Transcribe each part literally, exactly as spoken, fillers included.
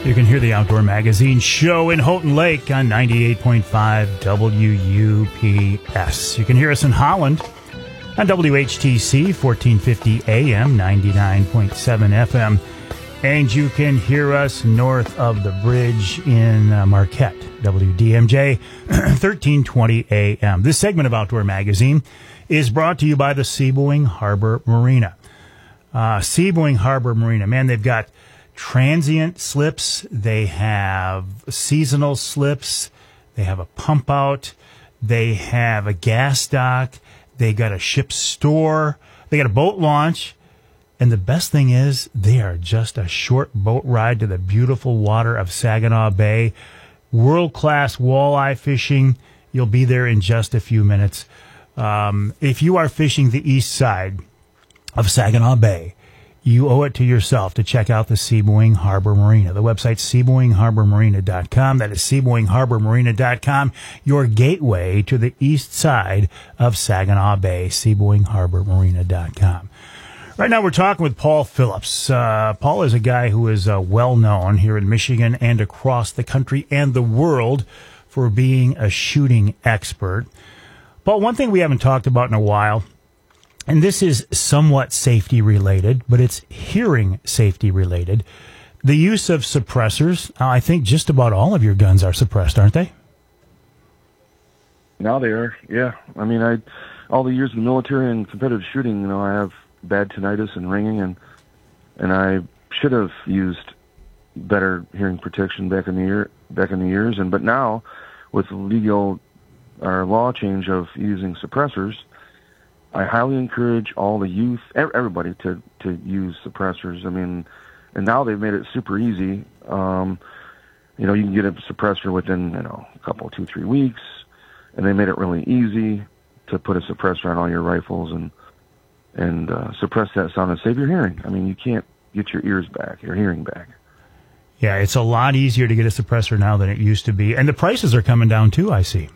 You can hear the Outdoor Magazine show in Houghton Lake on ninety-eight point five W U P S. You can hear us in Holland on W H T C fourteen fifty A M, ninety-nine point seven F M. And you can hear us north of the bridge in uh, Marquette, W D M J, thirteen twenty A M. This segment of Outdoor Magazine is brought to you by the Seaboing Harbor Marina. Uh, Seaboing Harbor Marina, man, they've got transient slips, they have seasonal slips, they have a pump out, they have a gas dock, they got a ship store, they got a boat launch, and the best thing is they are just a short boat ride to the beautiful water of Saginaw Bay. World-class walleye fishing. You'll be there in just a few minutes. Um, if you are fishing the east side of Saginaw Bay, you owe it to yourself to check out the Seaboing Harbor Marina. The website's seaboing harbor marina dot com. That is seaboing harbor marina dot com, your gateway to the east side of Saginaw Bay, seaboing harbor marina dot com. Right now we're talking with Paul Phillips. Uh, Paul is a guy who is uh, well-known here in Michigan and across the country and the world for being a shooting expert. Paul, one thing we haven't talked about in a while, and this is somewhat safety related, but it's hearing safety related. The use of suppressors. Uh, I think just about all of your guns are suppressed, aren't they? Now they are, yeah. I mean, I all the years in the military and competitive shooting, you know, I have bad tinnitus and ringing, and and I should have used better hearing protection back in the year back in the years. And but now, with legal our law change of using suppressors, I highly encourage all the youth, everybody, to, to use suppressors. I mean, and now they've made it super easy. Um, you know, you can get a suppressor within, you know, a couple, two, three weeks, and they made it really easy to put a suppressor on all your rifles and and uh, suppress that sound and save your hearing. I mean, you can't get your ears back, your hearing back. Yeah, it's a lot easier to get a suppressor now than it used to be, and the prices are coming down too, I see.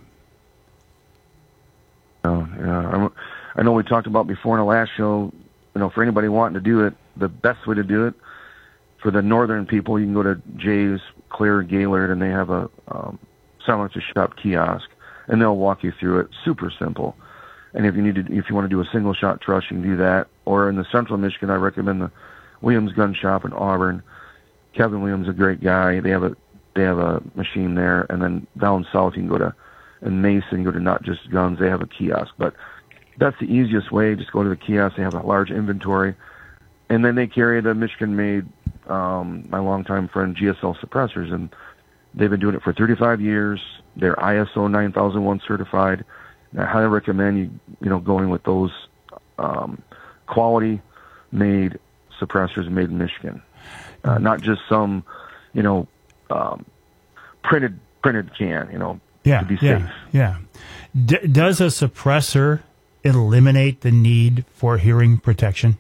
Oh, yeah. I'm, I know we talked about before in the last show, you know, for anybody wanting to do it, the best way to do it, for the northern people, you can go to Jay's, Clear, Gaylord, and they have a um, silencer shop kiosk, and they'll walk you through it. Super simple. And if you need to, if you want to do a single shot truss, you can do that. Or in the central Michigan, I recommend the Williams Gun Shop in Auburn. Kevin Williams is a great guy. They have a they have a machine there. And then down south, you can go to in Mason, go to Not Just Guns. They have a kiosk, but that's the easiest way. Just go to the kiosk. They have a large inventory. And then they carry the Michigan-made, um, my longtime friend, G S L suppressors. And they've been doing it for thirty-five years. They're I S O nine thousand one certified. And I highly recommend you, you know, going with those um, quality-made suppressors made in Michigan. Uh, not just some, you know, um, printed printed can, you know, yeah, to be yeah, safe. Yeah. D- does a suppressor eliminate the need for hearing protection?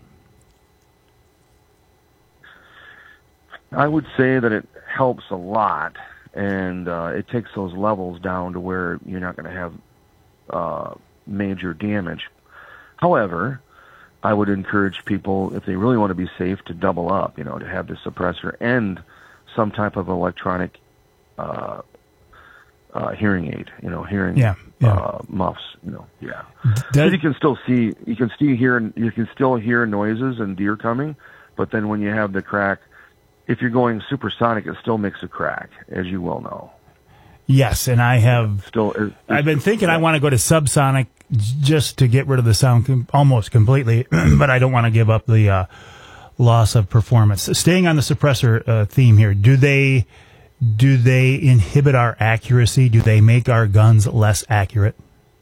I would say that it helps a lot, and uh, it takes those levels down to where you're not going to have uh, major damage. However, I would encourage people, if they really want to be safe, to double up, you know, to have the suppressor and some type of electronic uh, uh, hearing aid, you know, hearing yeah, yeah. Uh, muffs, you know, yeah. Does, you can still see, you can still hear, you can still hear noises and deer coming, but then when you have the crack, if you're going supersonic, it still makes a crack, as you well know. Yes, and I have still. It, I've been thinking I want to go to subsonic just to get rid of the sound com- almost completely, but I don't want to give up the uh, loss of performance. Staying on the suppressor uh, theme here, do they do they inhibit our accuracy? Do they make our guns less accurate?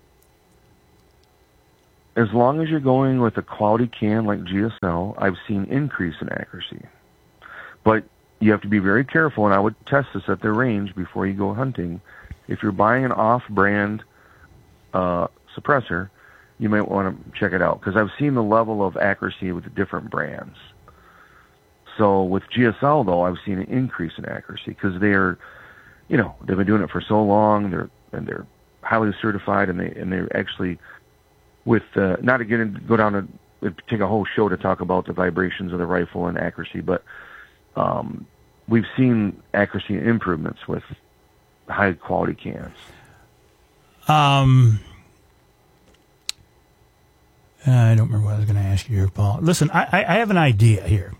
As long as you're going with a quality can like G S L, I've seen increase in accuracy. But you have to be very careful, and I would test this at the range before you go hunting. If you're buying an off-brand uh, suppressor, you might want to check it out, because I've seen the level of accuracy with the different brands. So with G S L, though, I've seen an increase in accuracy, because they're, you know, they've been doing it for so long, they're and they're highly certified, and they and they're actually with uh, not again go down and take a whole show to talk about the vibrations of the rifle and accuracy, but Um, we've seen accuracy improvements with high quality cans. Um, I don't remember what I was going to ask you here, Paul. Listen, I, I have an idea here.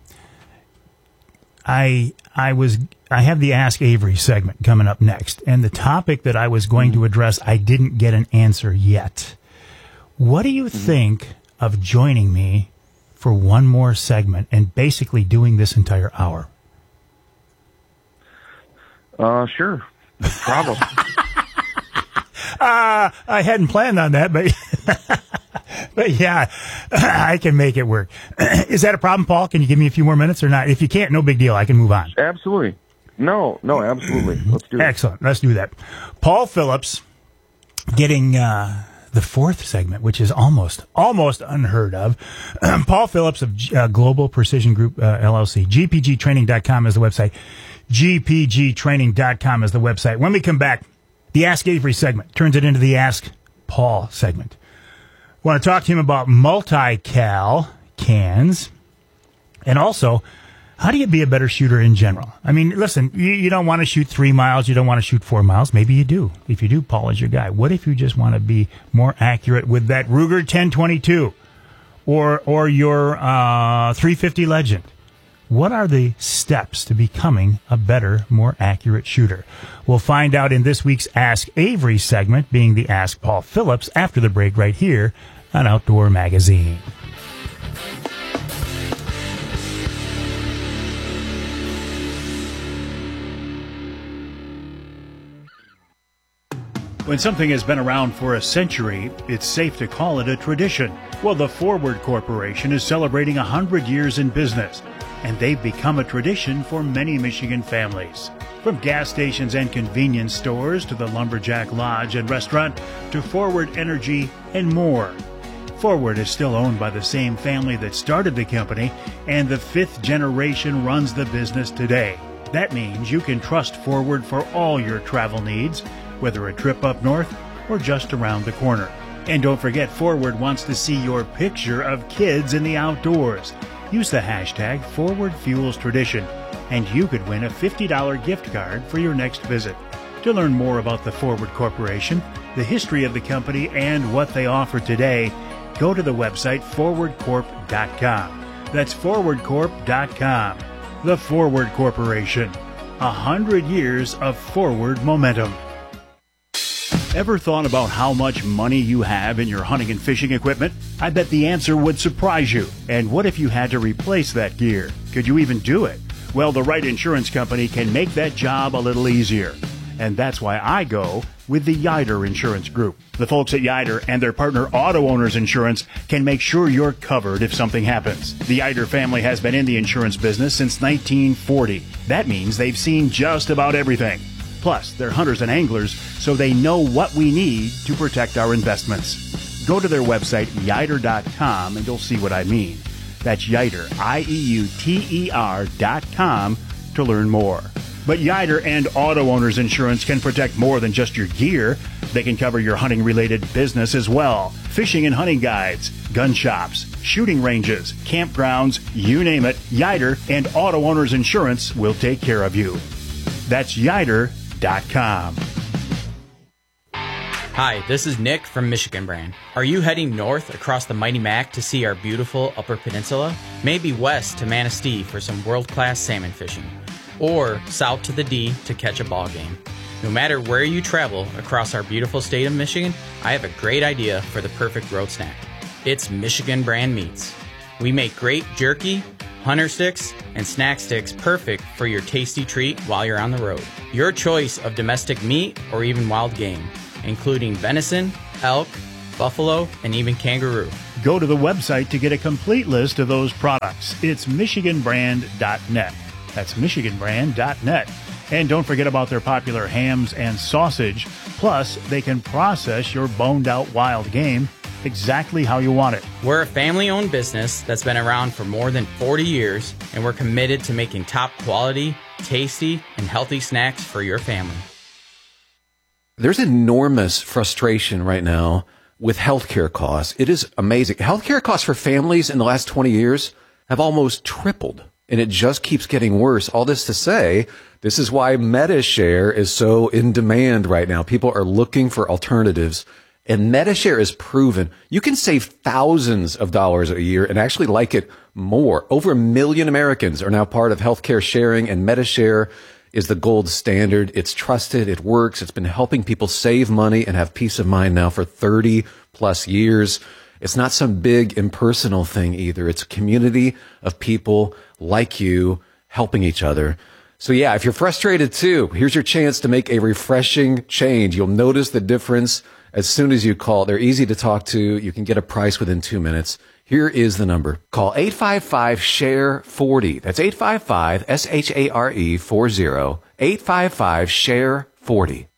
I I was I have the Ask Avery segment coming up next, and the topic that I was going to address, I didn't get an answer yet. What do you mm-hmm. think of joining me for one more segment and basically doing this entire hour? Uh, sure. No problem. uh, I hadn't planned on that, but but yeah, I can make it work. Is that a problem, Paul? Can you give me a few more minutes or not? If you can't, no big deal. I can move on. Absolutely. No, no, absolutely. Let's do it. Excellent. Let's do that. Paul Phillips getting uh, the fourth segment, which is almost, almost unheard of. Paul Phillips of uh, Global Precision Group, uh, L L C. G P G training dot com is the website. G P G training dot com is the website. When we come back, the Ask Avery segment turns it into the Ask Paul segment. I want to talk to him about multi-cal cans, and also, how do you be a better shooter in general? I mean, listen, you, you don't want to shoot three miles, you don't want to shoot four miles. Maybe you do. If you do, Paul is your guy. What if you just want to be more accurate with that Ruger ten twenty-two or or your uh, three fifty Legend? What are the steps to becoming a better, more accurate shooter? We'll find out in this week's Ask Avery segment, being the Ask Paul Phillips, after the break right here on Outdoor Magazine. When something has been around for a century, it's safe to call it a tradition. Well, the Forward Corporation is celebrating one hundred years in business, and they've become a tradition for many Michigan families. From gas stations and convenience stores to the Lumberjack Lodge and restaurant to Forward Energy and more. Forward is still owned by the same family that started the company, and the fifth generation runs the business today. That means you can trust Forward for all your travel needs, whether a trip up north or just around the corner. And don't forget, Forward wants to see your picture of kids in the outdoors. Use the hashtag ForwardFuelsTradition, and you could win a fifty dollars gift card for your next visit. To learn more about the Forward Corporation, the history of the company, and what they offer today, go to the website forward corp dot com. That's forward corp dot com. The Forward Corporation. A hundred years of forward momentum. Ever thought about how much money you have in your hunting and fishing equipment? I bet the answer would surprise you. And what if you had to replace that gear? Could you even do it? Well, the right insurance company can make that job a little easier. And that's why I go with the Yider Insurance Group. The folks at Yider and their partner Auto Owners Insurance can make sure you're covered if something happens. The Yider family has been in the insurance business since nineteen forty. That means they've seen just about everything. Plus, they're hunters and anglers, so they know what we need to protect our investments. Go to their website, yider dot com, and you'll see what I mean. That's Yider, I E U T E R dot com, to learn more. But Yider and Auto Owners Insurance can protect more than just your gear. They can cover your hunting-related business as well. Fishing and hunting guides, gun shops, shooting ranges, campgrounds, you name it, Yider and Auto Owners Insurance will take care of you. That's yider dot com. Hi, this is Nick from Michigan Brand. Are you heading north across the Mighty Mac to see our beautiful Upper Peninsula? Maybe west to Manistee for some world-class salmon fishing? Or south to the D to catch a ball game? No matter where you travel across our beautiful state of Michigan, I have a great idea for the perfect road snack. It's Michigan Brand Meats. We make great jerky, hunter sticks, and snack sticks perfect for your tasty treat while you're on the road. Your choice of domestic meat or even wild game, including venison, elk, buffalo, and even kangaroo. Go to the website to get a complete list of those products. It's michigan brand dot net. That's michigan brand dot net. And don't forget about their popular hams and sausage. Plus, they can process your boned-out wild game exactly how you want it. We're a family-owned business that's been around for more than forty years, and we're committed to making top quality, tasty, and healthy snacks for your family. There's enormous frustration right now with healthcare costs. It is amazing. Healthcare costs for families in the last twenty years have almost tripled. and it just keeps getting worse. All this to say, this is why MediShare is so in demand right now. People are looking for alternatives, and MediShare is proven. You can save thousands of dollars a year and actually like it more. Over a million Americans are now part of healthcare sharing, and MediShare is the gold standard. It's trusted. It works. It's been helping people save money and have peace of mind now for thirty plus years. It's not some big impersonal thing either. It's a community of people like you helping each other. So yeah, if you're frustrated too, here's your chance to make a refreshing change. You'll notice the difference as soon as you call. They're easy to talk to. You can get a price within two minutes. Here is the number. Call eight five five, S H A R E, forty. That's eight five five, S H A R E, forty. eight five five, S H A R E, forty.